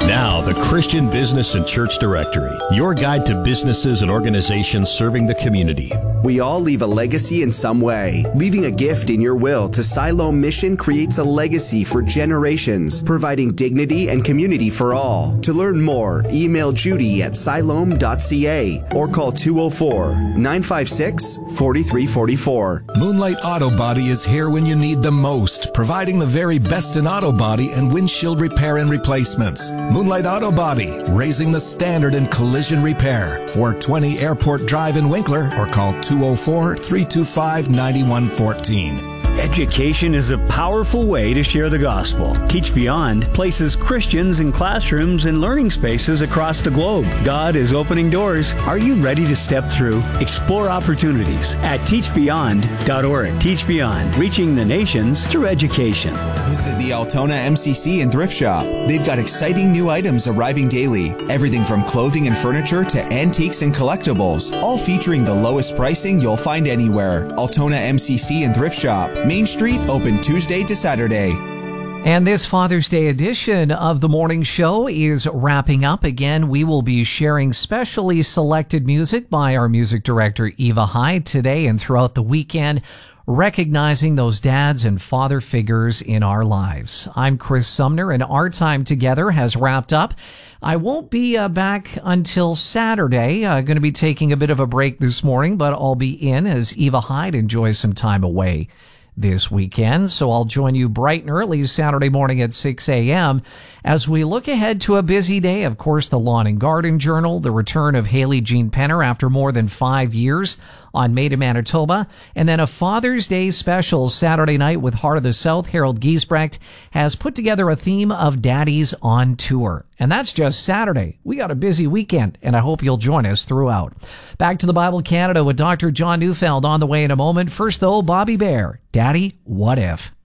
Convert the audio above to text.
Now, the Christian Business and Church Directory, your guide to businesses and organizations serving the community. We all leave a legacy in some way. Leaving a gift in your will to Siloam Mission creates a legacy for generations, providing dignity and community for all. To learn more, email Judy at siloam.ca or call 204-956-4344. Moonlight Auto Body is here when you need them most, providing the very best in auto body and windshield repair and replacements. Moonlight Auto Body, raising the standard in collision repair. 420 Airport Drive in Winkler or call 204-325-9114. Education is a powerful way to share the gospel. Teach Beyond places Christians in classrooms and learning spaces across the globe. God is opening doors. Are you ready to step through? Explore opportunities at teachbeyond.org. Teach Beyond, reaching the nations through education. Visit the Altona MCC and Thrift Shop. They've got exciting new items arriving daily. Everything from clothing and furniture to antiques and collectibles, all featuring the lowest pricing you'll find anywhere. Altona MCC and Thrift Shop. Main Street, open Tuesday to Saturday. And this Father's Day edition of the morning show is wrapping up. Again, we will be sharing specially selected music by our music director, Eva Hyde, today and throughout the weekend, recognizing those dads and father figures in our lives. I'm Chris Sumner, and our time together has wrapped up. I won't be back until Saturday. Going to be taking a bit of a break this morning, but I'll be in as Eva Hyde enjoys some time away this weekend. So I'll join you bright and early Saturday morning at 6 a.m. as we look ahead to a busy day. Of course, the Lawn and Garden Journal, the return of Haley Jean Penner after more than 5 years on Made in Manitoba, and then a Father's Day special Saturday night with Heart of the South. Harold Giesbrecht has put together a theme of Daddies on Tour. And that's just Saturday. We got a busy weekend, and I hope you'll join us throughout. Back to the Bible Canada with Dr. John Neufeld on the way in a moment. First, though, Bobby Bear, Daddy, What If?